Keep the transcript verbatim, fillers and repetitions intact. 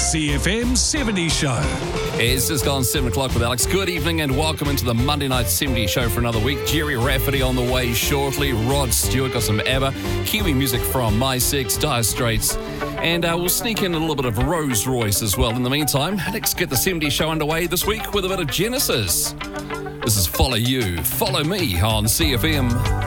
C F M seventies Show. It's just gone seven o'clock with Alex. Good evening and welcome into the Monday Night seventies Show for another week. Jerry Rafferty on the way shortly. Rod Stewart got some ABBA. Kiwi music from My Six, Dire Straits. And uh, we'll sneak in a little bit of Rose Royce as well. In the meantime, let's get the seventies Show underway this week with a bit of Genesis. This is Follow You, Follow Me on C F M.